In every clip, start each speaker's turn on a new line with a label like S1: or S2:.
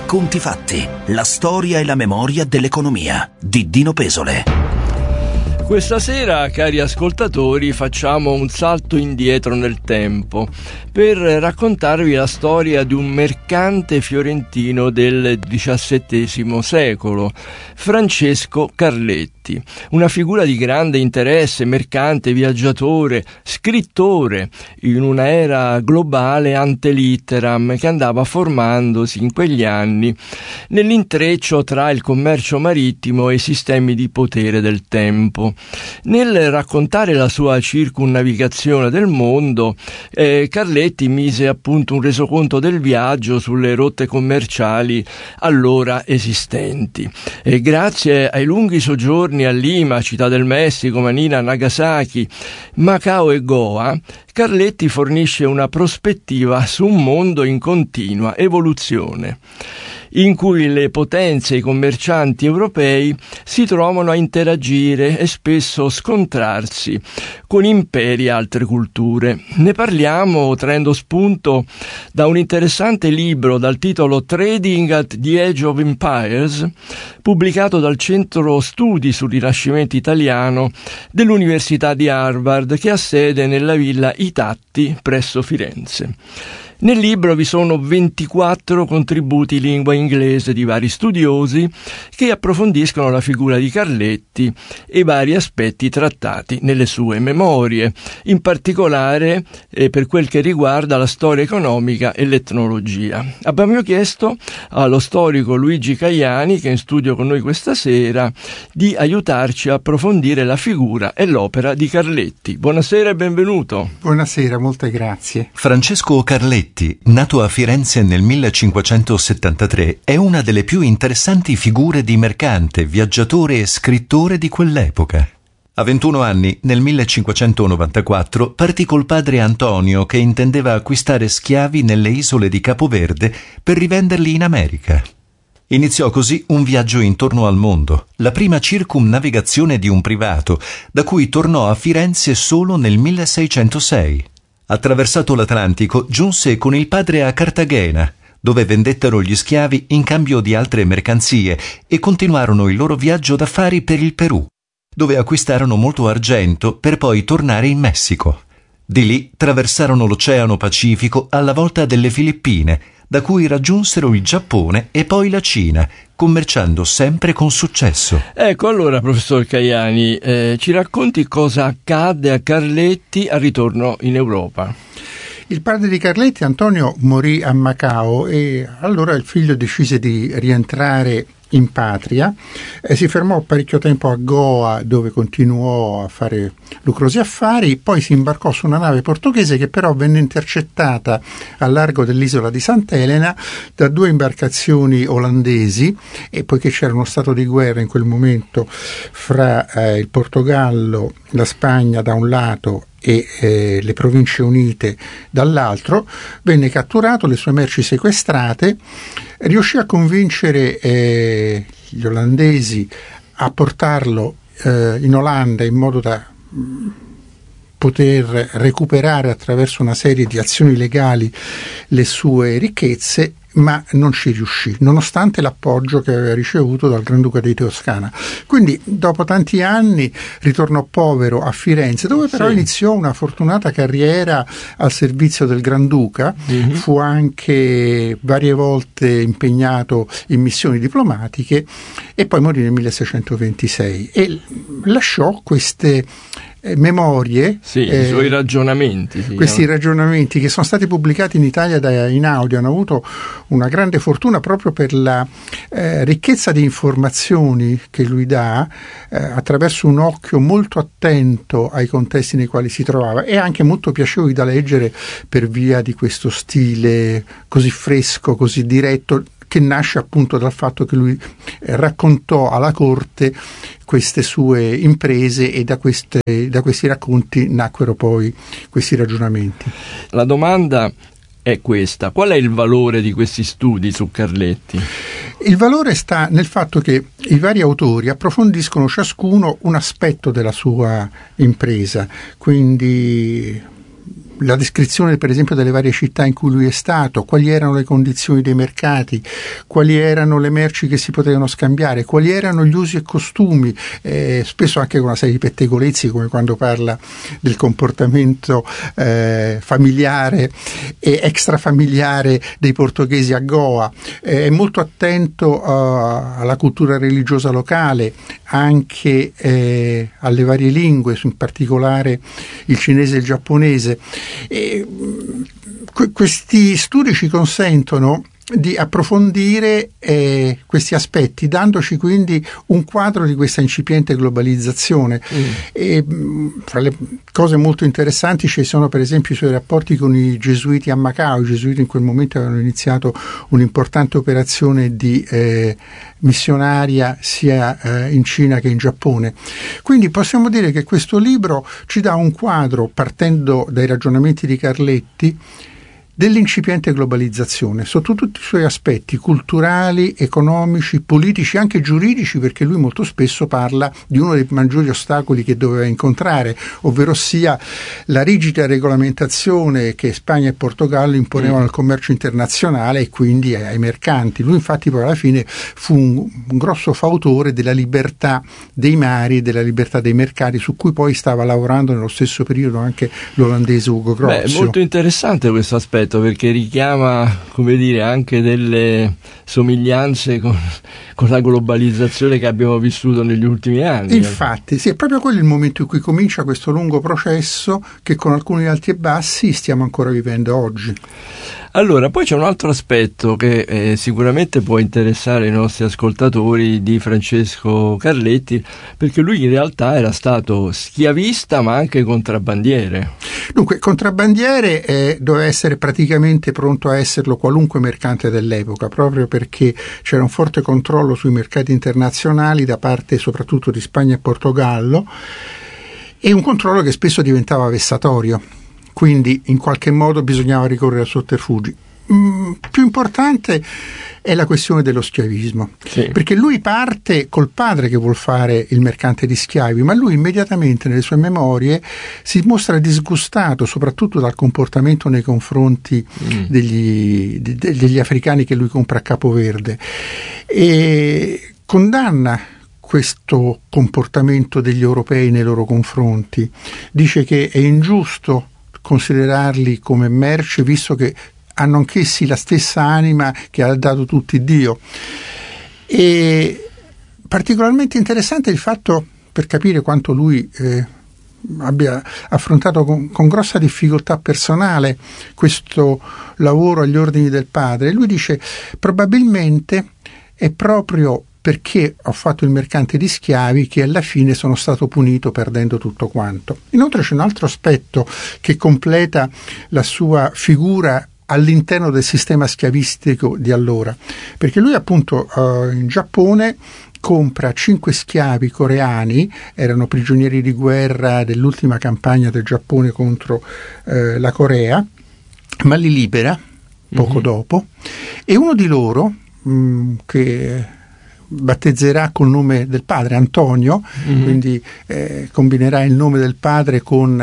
S1: Racconti fatti, la storia e la memoria dell'economia di Dino Pesole.
S2: Questa sera, cari ascoltatori, facciamo un salto indietro nel tempo per raccontarvi la storia di un mercante fiorentino del XVII secolo, Francesco Carletti, una figura di grande interesse, mercante, viaggiatore, scrittore, in una era globale ante litteram che andava formandosi in quegli anni nell'intreccio tra il commercio marittimo e i sistemi di potere del tempo. Nel raccontare la sua circumnavigazione del mondo, Carletti mise appunto un resoconto del viaggio sulle rotte commerciali allora esistenti. E grazie ai lunghi soggiorni a Lima, Città del Messico, Manila, Nagasaki, Macao e Goa, Carletti fornisce una prospettiva su un mondo in continua evoluzione, in cui le potenze e i commercianti europei si trovano a interagire e spesso scontrarsi con imperi e altre culture. Ne parliamo traendo spunto da un interessante libro dal titolo Trading at the Edge of Empires, pubblicato dal Centro Studi sul Rinascimento Italiano dell'Università di Harvard, che ha sede nella Villa Itatti presso Firenze. Nel libro vi sono 24 contributi in lingua inglese di vari studiosi che approfondiscono la figura di Carletti e i vari aspetti trattati nelle sue memorie, in particolare per quel che riguarda la storia economica e l'etnologia. Abbiamo chiesto allo storico Luigi Caiani, che è in studio con noi questa sera, di aiutarci a approfondire la figura e l'opera di Carletti. Buonasera e benvenuto.
S3: Buonasera, molte grazie.
S4: Francesco Carletti, nato a Firenze nel 1573, è una delle più interessanti figure di mercante, viaggiatore e scrittore di quell'epoca. A 21 anni, nel 1594, partì col padre Antonio, che intendeva acquistare schiavi nelle isole di Capoverde per rivenderli in America. Iniziò così un viaggio intorno al mondo, la prima circumnavigazione di un privato, da cui tornò a Firenze solo nel 1606. Attraversato l'Atlantico, giunse con il padre a Cartagena, dove vendettero gli schiavi in cambio di altre mercanzie e continuarono il loro viaggio d'affari per il Perù, dove acquistarono molto argento per poi tornare in Messico. Di lì traversarono l'Oceano Pacifico alla volta delle Filippine, da cui raggiunsero il Giappone e poi la Cina, commerciando sempre con successo.
S2: Ecco, allora, professor Caiani, ci racconti cosa accadde a Carletti al ritorno in Europa?
S3: Il padre di Carletti, Antonio, morì a Macao e allora il figlio decise di rientrare in patria. Si fermò parecchio tempo a Goa, dove continuò a fare lucrosi affari, poi si imbarcò su una nave portoghese che però venne intercettata al largo dell'isola di Sant'Elena da due imbarcazioni olandesi, e poiché c'era uno stato di guerra in quel momento fra il Portogallo, la Spagna da un lato e le Province Unite dall'altro, venne catturato, le sue merci sequestrate, riuscì a convincere gli olandesi a portarlo in Olanda in modo da poter recuperare attraverso una serie di azioni legali le sue ricchezze, ma non ci riuscì, nonostante l'appoggio che aveva ricevuto dal Granduca di Toscana. Quindi dopo tanti anni ritornò povero a Firenze, dove però iniziò una fortunata carriera al servizio del Granduca. Fu anche varie volte impegnato in missioni diplomatiche e poi morì nel 1626 e lasciò queste memorie,
S2: i suoi ragionamenti,
S3: questi ragionamenti che sono stati pubblicati in Italia da Einaudi. Hanno avuto una grande fortuna proprio per la ricchezza di informazioni che lui dà attraverso un occhio molto attento ai contesti nei quali si trovava, e anche molto piacevoli da leggere per via di questo stile così fresco, così diretto, che nasce appunto dal fatto che lui raccontò alla corte queste sue imprese e da questi racconti nacquero poi questi ragionamenti.
S2: La domanda è questa: qual è il valore di questi studi su Carletti?
S3: Il valore sta nel fatto che i vari autori approfondiscono ciascuno un aspetto della sua impresa, quindi la descrizione per esempio delle varie città in cui lui è stato, quali erano le condizioni dei mercati, quali erano le merci che si potevano scambiare, quali erano gli usi e costumi, spesso anche con una serie di pettegolezzi, come quando parla del comportamento familiare e extrafamiliare dei portoghesi a Goa. È molto attento alla cultura religiosa locale, anche alle varie lingue, in particolare il cinese e il giapponese. Questi studi ci consentono di approfondire questi aspetti, dandoci quindi un quadro di questa incipiente globalizzazione. E fra le cose molto interessanti ci sono per esempio i suoi rapporti con i gesuiti a Macao. I gesuiti in quel momento avevano iniziato un'importante operazione di missionaria sia in Cina che in Giappone. Quindi possiamo dire che questo libro ci dà un quadro, partendo dai ragionamenti di Carletti, dell'incipiente globalizzazione sotto tutti i suoi aspetti culturali, economici, politici, anche giuridici, perché lui molto spesso parla di uno dei maggiori ostacoli che doveva incontrare, ovvero sia la rigida regolamentazione che Spagna e Portogallo imponevano al commercio internazionale e quindi ai mercanti. Lui infatti poi alla fine fu un grosso fautore della libertà dei mari e della libertà dei mercati, su cui poi stava lavorando nello stesso periodo anche l'olandese Ugo Grozio.
S2: Molto interessante questo aspetto, perché richiama, come dire, anche delle somiglianze con la globalizzazione che abbiamo vissuto negli ultimi anni.
S3: Infatti, sì, è proprio quello il momento in cui comincia questo lungo processo che con alcuni alti e bassi stiamo ancora vivendo oggi.
S2: Allora, poi c'è un altro aspetto che sicuramente può interessare i nostri ascoltatori di Francesco Carletti, perché lui in realtà era stato schiavista ma anche contrabbandiere.
S3: Dunque, contrabbandiere doveva essere praticamente pronto a esserlo qualunque mercante dell'epoca, proprio perché c'era un forte controllo sui mercati internazionali da parte soprattutto di Spagna e Portogallo, e un controllo che spesso diventava vessatorio. Quindi in qualche modo bisognava ricorrere a sotterfugi. Più importante è la questione dello schiavismo, sì, perché lui parte col padre che vuol fare il mercante di schiavi, ma lui immediatamente nelle sue memorie si mostra disgustato soprattutto dal comportamento nei confronti degli africani che lui compra a Capoverde, e condanna questo comportamento degli europei nei loro confronti. Dice che è ingiusto considerarli come merce, visto che hanno anch'essi la stessa anima che ha dato tutti Dio. E particolarmente interessante il fatto, per capire quanto lui abbia affrontato con grossa difficoltà personale questo lavoro agli ordini del padre. Lui dice: probabilmente è proprio perché ho fatto il mercante di schiavi che alla fine sono stato punito perdendo tutto quanto. Inoltre c'è un altro aspetto che completa la sua figura all'interno del sistema schiavistico di allora, perché lui appunto in Giappone compra 5 schiavi coreani, erano prigionieri di guerra dell'ultima campagna del Giappone contro la Corea, ma li libera poco dopo, e uno di loro che battezzerà col nome del padre, Antonio, quindi combinerà il nome del padre con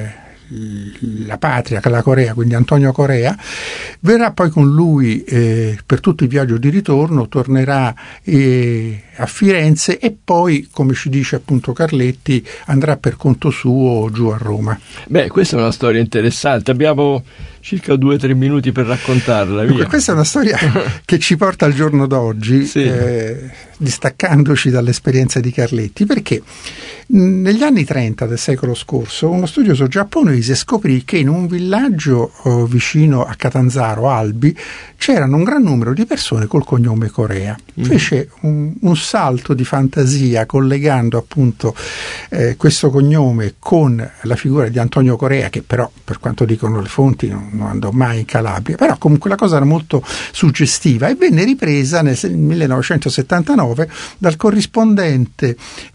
S3: la patria, la Corea, quindi Antonio Corea, verrà poi con lui per tutto il viaggio di ritorno, tornerà a Firenze e poi, come ci dice appunto Carletti, andrà per conto suo giù a Roma.
S2: Questa è una storia interessante, abbiamo circa 2-3 minuti per raccontarla. Via.
S3: Questa è una storia che ci porta al giorno d'oggi, sì, distaccandoci dall'esperienza di Carletti, perché negli anni 30 del secolo scorso uno studioso giapponese scoprì che in un villaggio vicino a Catanzaro, Albi, c'erano un gran numero di persone col cognome Corea. Fece un salto di fantasia collegando appunto questo cognome con la figura di Antonio Corea, che però per quanto dicono le fonti non andò mai in Calabria, però comunque la cosa era molto suggestiva e venne ripresa nel 1979 dal corrispondente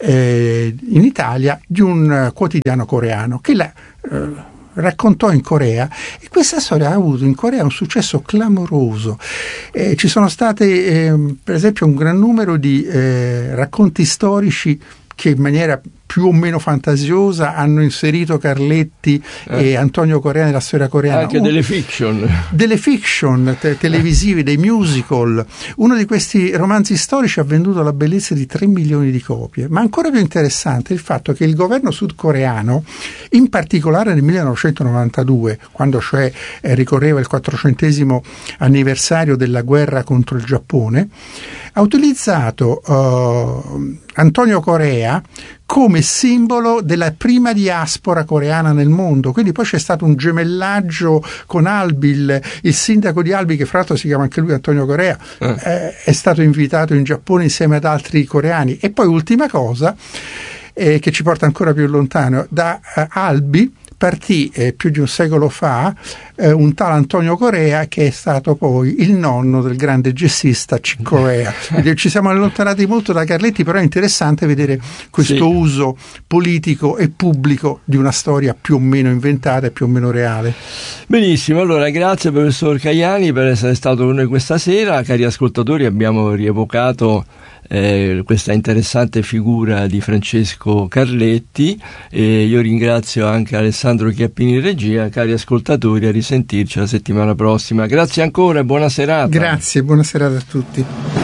S3: in Italia di un quotidiano coreano che la raccontò in Corea, e questa storia ha avuto in Corea un successo clamoroso. Ci sono state per esempio un gran numero di racconti storici che in maniera più o meno fantasiosa hanno inserito Carletti e Antonio Corea nella storia coreana.
S2: Anche delle fiction.
S3: Delle fiction televisivi, dei musical. Uno di questi romanzi storici ha venduto la bellezza di 3 milioni di copie. Ma ancora più interessante è il fatto che il governo sudcoreano, in particolare nel 1992, quando cioè ricorreva il 400° anniversario della guerra contro il Giappone, ha utilizzato Antonio Corea come simbolo della prima diaspora coreana nel mondo. Quindi poi c'è stato un gemellaggio con Albi, il sindaco di Albi, che fra l'altro si chiama anche lui Antonio Corea, è stato invitato in Giappone insieme ad altri coreani. E poi ultima cosa, che ci porta ancora più lontano, da Albi partì più di un secolo fa un tal Antonio Corea, che è stato poi il nonno del grande jazzista Chick Corea. Ci siamo allontanati molto da Carletti, però è interessante vedere questo uso politico e pubblico di una storia più o meno inventata e più o meno reale.
S2: Benissimo, allora grazie professor Caiani per essere stato con noi questa sera. Cari ascoltatori, abbiamo rievocato questa interessante figura di Francesco Carletti, e io ringrazio anche Alessandro Chiappini in regia. Cari ascoltatori, a risentirci la settimana prossima. Grazie ancora e buona serata.
S3: Grazie, buona serata a tutti.